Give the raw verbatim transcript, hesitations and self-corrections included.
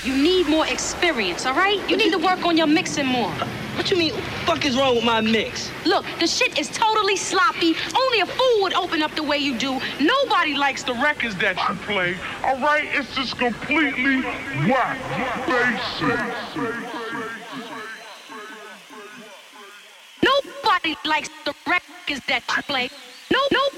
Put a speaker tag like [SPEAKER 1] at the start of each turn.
[SPEAKER 1] You need more experience, all right? You need to work on your mixing more.
[SPEAKER 2] What you mean? What the fuck is wrong with my mix?
[SPEAKER 1] Look, the shit is totally sloppy. Only a fool would open up the way you do. Nobody likes the records that you play.
[SPEAKER 3] All right, it's just completely whack, basic.
[SPEAKER 1] Nobody likes the records that you play. No, no.